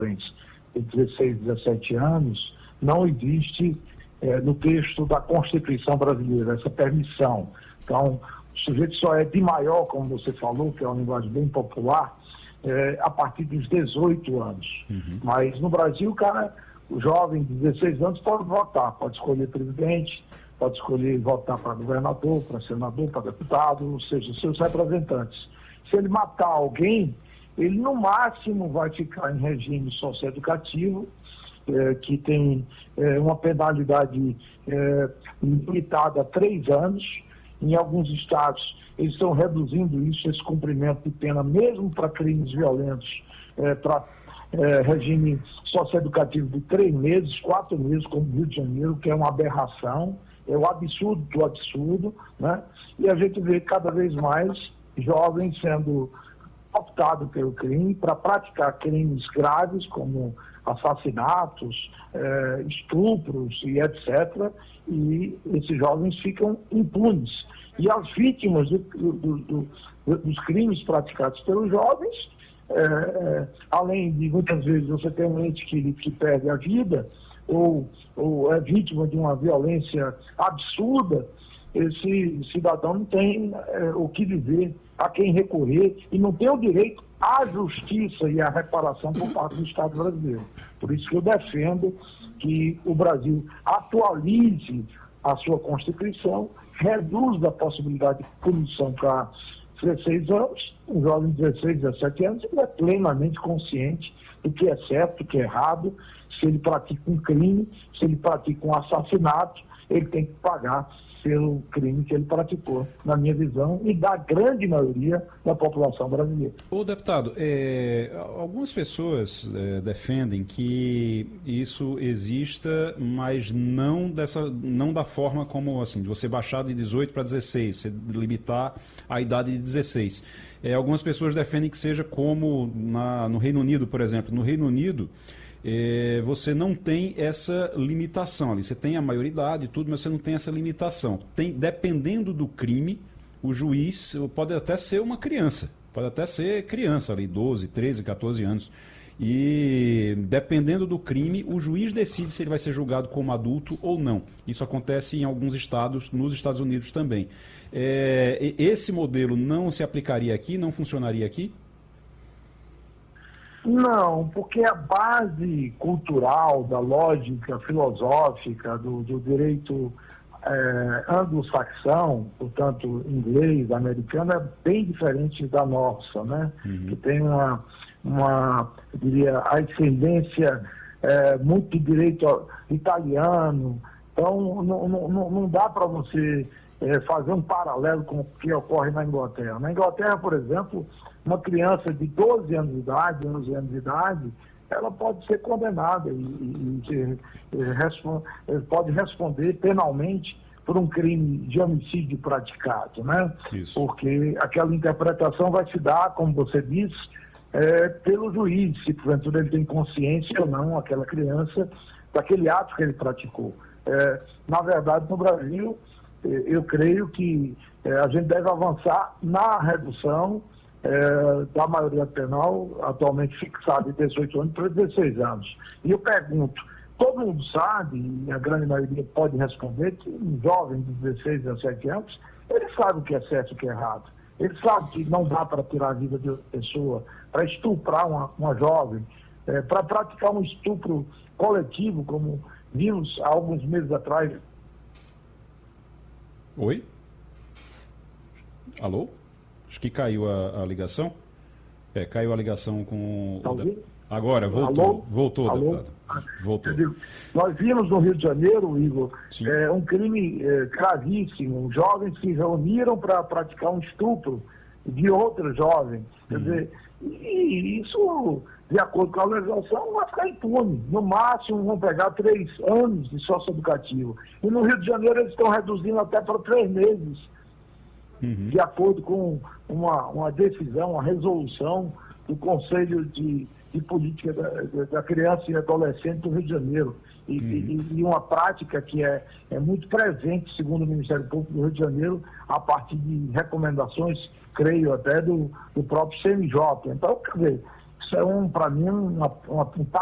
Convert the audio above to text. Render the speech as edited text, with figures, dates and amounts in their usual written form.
de 16 e 17 anos, não existe no texto da Constituição brasileira essa permissão. Então, o sujeito só é de maior, como você falou, que é uma linguagem bem popular, a partir dos 18 anos. Mas no Brasil, o jovem de 16 anos pode votar, pode escolher presidente, pode escolher votar para governador, para senador, para deputado, ou seja, seus representantes. Se ele matar alguém, ele no máximo vai ficar em regime socioeducativo, que tem uma penalidade limitada a 3 anos. Em alguns estados, eles estão reduzindo isso, esse cumprimento de pena, mesmo para crimes violentos, para regime socioeducativo de 3 meses, 4 meses, como o Rio de Janeiro, que é uma aberração, é o absurdo do absurdo, né? E a gente vê cada vez mais jovens sendo optados pelo crime para praticar crimes graves, como assassinatos, estupros e etc., e esses jovens ficam impunes. E as vítimas dos crimes praticados pelos jovens, além de muitas vezes você ter um ente que perde a vida, ou é vítima de uma violência absurda, esse cidadão não tem o que dizer, a quem recorrer, e não tem o direito à justiça e à reparação por parte do Estado brasileiro. Por isso que eu defendo que o Brasil atualize a sua Constituição, reduza a possibilidade de punição para 16 anos, um jovem de 16, 17 anos, ele é plenamente consciente do que é certo, do que é errado. Se ele pratica um crime, se ele pratica um assassinato, ele tem que pagar pelo crime que ele praticou, na minha visão, e da grande maioria da população brasileira. Ô, deputado, algumas pessoas defendem que isso exista, mas não da forma como, assim, de você baixar de 18 para 16, você limitar a idade de 16. Algumas pessoas defendem que seja como no Reino Unido, por exemplo. No Reino Unido, você não tem essa limitação ali. Você tem a maioridade e tudo, mas você não tem essa limitação. Dependendo do crime, o juiz pode até ser uma criança. Pode até ser criança ali, 12, 13, 14 anos. E dependendo do crime, o juiz decide se ele vai ser julgado como adulto ou não. Isso acontece em alguns estados, nos Estados Unidos também. Esse modelo não se aplicaria aqui, não funcionaria aqui? Não, porque a base cultural, da lógica filosófica, do direito anglo-saxão, portanto, inglês, americano, é bem diferente da nossa, né? Que tem uma eu diria, ascendência muito de direito italiano. Então, não dá para você fazer um paralelo com o que ocorre na Inglaterra. Na Inglaterra, por exemplo, uma criança de 12 anos de idade, 11 anos de idade, ela pode ser condenada e pode responder penalmente por um crime de homicídio praticado, né? Isso. Porque aquela interpretação vai se dar, como você disse, pelo juiz, se porventura ele tem consciência ou não, aquela criança, daquele ato que ele praticou. Na verdade, no Brasil, eu creio que a gente deve avançar na redução da maioria penal, atualmente fixada de 18 anos para 16 anos. E eu pergunto, todo mundo sabe, e a grande maioria pode responder, que um jovem de 16, 17 anos, ele sabe o que é certo e o que é errado. Ele sabe que não dá para tirar a vida de outra pessoa, para estuprar uma jovem, para praticar um estupro coletivo, como vimos há alguns meses atrás. Oi? Alô? Acho que caiu a ligação. Caiu a ligação com... Agora, voltou. Alô? Voltou, Alô? deputado. Voltou. Nós vimos no Rio de Janeiro, Igor, Sim. Um crime gravíssimo. Jovens se reuniram para praticar um estupro de outra jovem. Quer dizer, e isso, de acordo com a legislação, vai ficar impune. No máximo, vão pegar 3 anos de socioeducativo. E no Rio de Janeiro, eles estão reduzindo até para 3 meses. De acordo com uma decisão, uma resolução do Conselho de Política da Criança e Adolescente do Rio de Janeiro. E uma prática que é muito presente, segundo o Ministério Público do Rio de Janeiro, a partir de recomendações, creio até, do próprio CNJ. Então, quer dizer, isso é, para mim, um